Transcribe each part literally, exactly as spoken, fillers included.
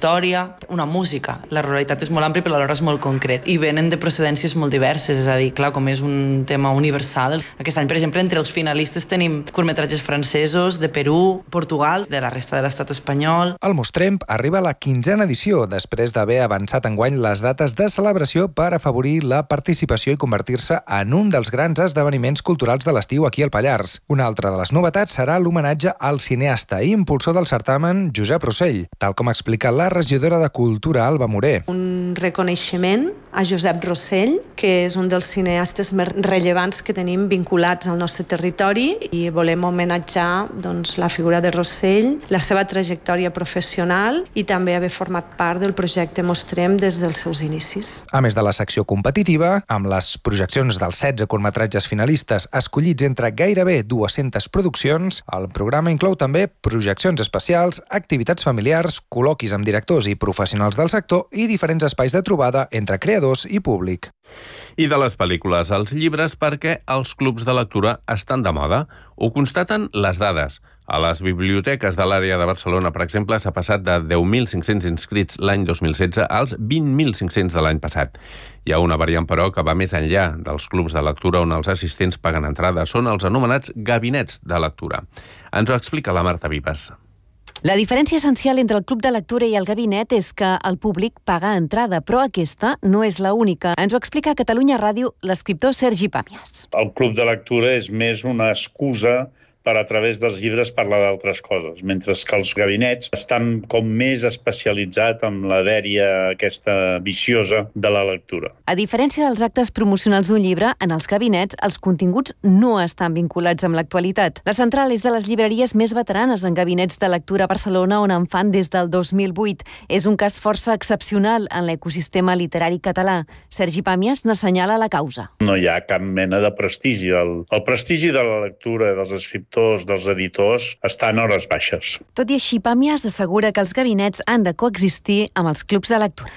història, una música. La ruralitat és molt àmplia però alhora és molt concret i venen de procedències molt diverses, és a dir, clar, com és un tema universal. Aquest any, per exemple, entre els finalistes tenim curtmetratges francesos, de Perú, Portugal, de la resta de l'estat espanyol. El Mostremp arriba a la quinzena edició, després d'haver avançat enguany les dates de celebració per afavorir la participació i convertir-se en un dels grans esdeveniments culturals de l'estiu aquí al Pallars. Una altra de les novetats serà l'homenatge al cineasta i impulsor del certamen Josep Rossell, tal com explica la regidora de Cultura, Alba Moré. Un reconeixement a Josep Rossell, que és un dels cineastes més rellevants que tenim vinculats al nostre territori, i volem homenatjar doncs, la figura de Rossell, la seva trajectòria professional i també haver format part del projecte Mostrem des dels seus inicis. A més de la secció competitiva, amb les projeccions dels setze curtmetratges finalistes escollits entre gairebé dues-centes produccions, el programa inclou també projeccions especials, activitats familiars, col·loquis amb directors i professionals del sector i diferents espais de trobada entre creadors i públic. I de les pel·lícules als llibres, perquè els clubs de lectura estan de moda. Ho constaten les dades. A les biblioteques de l'àrea de Barcelona, per exemple, s'ha passat de deu mil cinc-cents inscrits l'any dos mil setze als vint mil cinc-cents de l'any passat. Hi ha una variant, però, que va més enllà dels clubs de lectura on els assistents paguen entrada. Són els anomenats gabinets de lectura. Ens ho explica la Marta Vives. La diferència essencial entre el club de lectura i el gabinet és que el públic paga entrada, però aquesta no és la única. Ens ho explica a Catalunya Ràdio l'escriptor Sergi Pàmies. El club de lectura és més una excusa per a través dels llibres parlar d'altres coses, mentre que els gabinets estan com més especialitzats en la dèria aquesta viciosa de la lectura. A diferència dels actes promocionals d'un llibre, en els gabinets els continguts no estan vinculats amb l'actualitat. La central és de les llibreries més veteranes en gabinets de lectura a Barcelona, on en fan des del dos mil vuit. És un cas força excepcional en l'ecosistema literari català. Sergi Pàmies n'assenyala la causa. No hi ha cap mena de prestigi. El, el prestigi de la lectura dels escriptors dels editors estan a hores baixes. Tot i així, Pàmies assegura que els gabinets han de coexistir amb els clubs de lectura.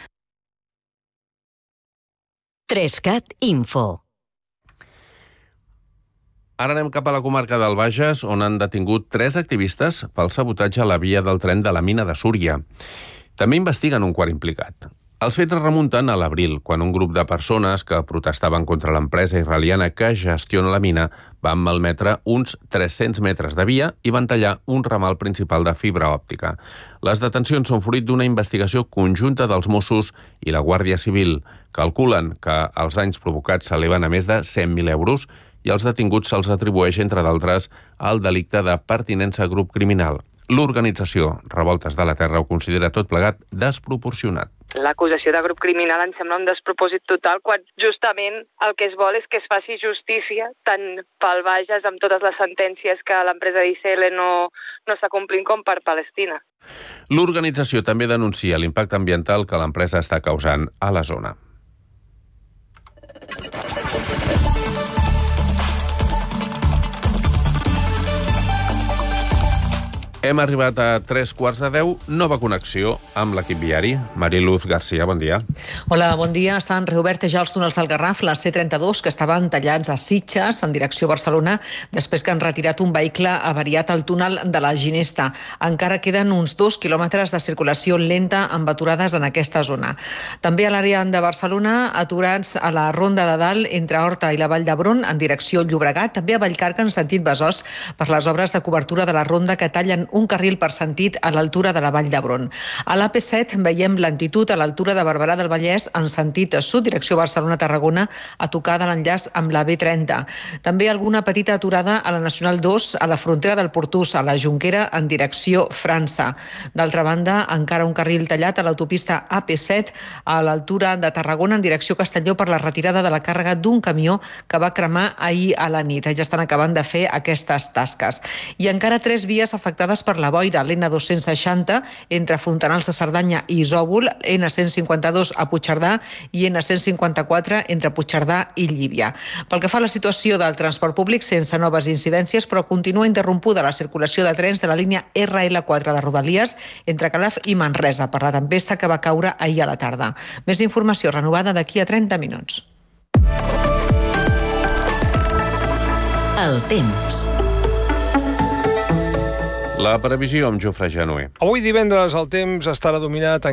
Trescat Info. Ara anem cap a la comarca del Bages, on han detingut tres activistes pel sabotatge a la via del tren de la mina de Súria. També investiguen un quart implicat. Els fets remunten a l'abril, quan un grup de persones que protestaven contra l'empresa israeliana que gestiona la mina van malmetre uns tres-cents metres de via i van tallar un ramal principal de fibra òptica. Les detencions són fruit d'una investigació conjunta dels Mossos i la Guàrdia Civil. Calculen que els danys provocats s'eleven a més de cent mil euros i als detinguts se'ls atribueix, entre d'altres, el delicte de pertinença a grup criminal. L'organització Revoltes de la Terra ho considera tot plegat desproporcionat. L'acusació de grup criminal em sembla un despropòsit total, quan justament el que es vol és que es faci justícia tant pel Bages amb totes les sentències que l'empresa d'I C L no, no està complint com per Palestina. L'organització també denuncia l'impacte ambiental que l'empresa està causant a la zona. Hem arribat a tres quarts de deu, nova connexió amb l'equip viari. Mariluz Garcia, bon dia. Hola, bon dia. Estan reobertes ja els túnels del Garraf, la C trenta-dos, que estaven tallats a Sitges, en direcció a Barcelona, després que han retirat un vehicle avariat al túnel de la Ginesta. Encara queden uns dos quilòmetres de circulació lenta amb aturades en aquesta zona. També a l'àrea de Barcelona, aturats a la Ronda de Dalt, entre Horta i la Vall d'Hebron, en direcció Llobregat, també a Vallcarca, en sentit Besòs, per les obres de cobertura de la ronda que tallen un carril per sentit a l'altura de la Vall d'Hebron. A l'A P set veiem lentitud a l'altura de Barberà del Vallès en sentit sud, direcció Barcelona-Tarragona, a tocar de l'enllaç amb la B trenta. També alguna petita aturada a la Nacional dos, a la frontera del Portús, a la Jonquera, en direcció França. D'altra banda, encara un carril tallat a l'autopista A P set, a l'altura de Tarragona, en direcció Castelló, per la retirada de la càrrega d'un camió que va cremar ahir a la nit. Ja estan acabant de fer aquestes tasques. I encara tres vies afectades per la boira, l'N dos-cents seixanta entre Fontanals de Cerdanya i Isòvol, N cent cinquanta-dos a Puigcerdà i N cent cinquanta-quatre entre Puigcerdà i Llívia. Pel que fa a la situació del transport públic, sense noves incidències, però continua interrompuda la circulació de trens de la línia R L quatre de Rodalies entre Calaf i Manresa per la tempesta que va caure ahir a la tarda. Més informació renovada d'aquí a trenta minuts. El temps. La previsió amb Jofre Genuer. Avui divendres el temps estarà dominat